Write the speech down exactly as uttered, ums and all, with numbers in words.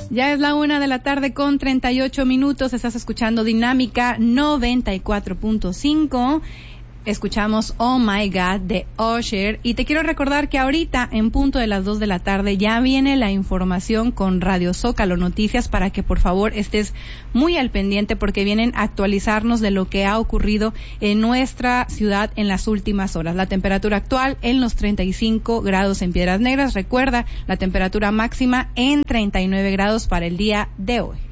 Ya es la una de la tarde con treinta y ocho minutos. Estás escuchando Dinámica noventa y cuatro punto cinco. Escuchamos Oh My God de Usher y te quiero recordar que ahorita en punto de las dos de la tarde ya viene la información con Radio Zócalo Noticias para que por favor estés muy al pendiente porque vienen a actualizarnos de lo que ha ocurrido en nuestra ciudad en las últimas horas. La temperatura actual en los treinta y cinco grados en Piedras Negras. Recuerda, la temperatura máxima en treinta y nueve grados para el día de hoy.